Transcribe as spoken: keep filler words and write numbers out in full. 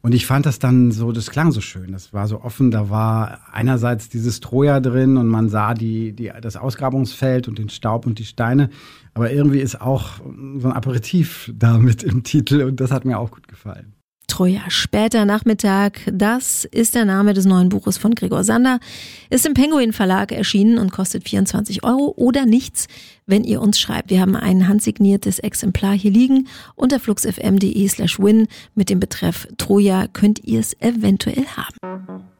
Und ich fand das dann so, das klang so schön, das war so offen, da war einerseits dieses Troja drin und man sah die, die, das Ausgrabungsfeld und den Staub und die Steine, aber irgendwie ist auch so ein Aperitif da mit im Titel und das hat mir auch gut gefallen. Troja, später Nachmittag, das ist der Name des neuen Buches von Gregor Sander, ist im Penguin Verlag erschienen und kostet vierundzwanzig Euro oder nichts, wenn ihr uns schreibt. Wir haben ein handsigniertes Exemplar hier liegen. Unter fluxfm.de slash win mit dem Betreff Troja könnt ihr es eventuell haben.